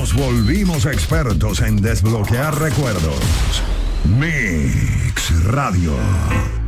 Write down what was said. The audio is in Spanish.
Nos volvimos expertos en desbloquear recuerdos. Mix Radio.